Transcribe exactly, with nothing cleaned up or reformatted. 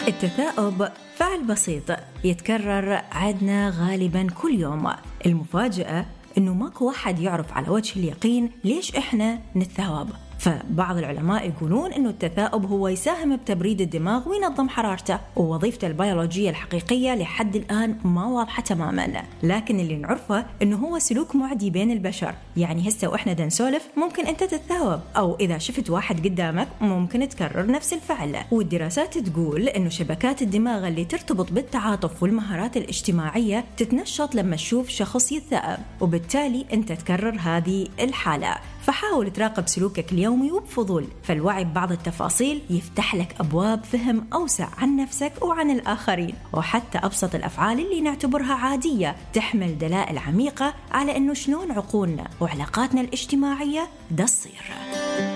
التثاؤب فعل بسيط يتكرر عندنا غالباً كل يوم. المفاجأة إنه ماكو واحد يعرف على وجه اليقين ليش إحنا نتثاؤب. فبعض العلماء يقولون إنه التثاؤب هو يساهم بتبريد الدماغ وينظم حرارته، ووظيفته البيولوجية الحقيقية لحد الآن ما واضحة تماماً، لكن اللي نعرفه إنه هو سلوك معدي بين البشر. يعني هسه وإحنا دا نسولف ممكن أنت تتثاؤب، أو إذا شفت واحد قدامك ممكن تكرر نفس الفعل. والدراسات تقول إنه شبكات الدماغ اللي ترتبط بالتعاطف والمهارات الاجتماعية تتنشط لما تشوف شخص يتثاءب، وبالتالي أنت تكرر هذه الحالة. فحاول تراقب سلوكك اليومي وبفضول، فالوعي ببعض التفاصيل يفتح لك أبواب فهم أوسع عن نفسك وعن الآخرين. وحتى أبسط الأفعال اللي نعتبرها عادية تحمل دلائل عميقة على إنه شلون عقولنا وعلاقاتنا الاجتماعية دا تصير.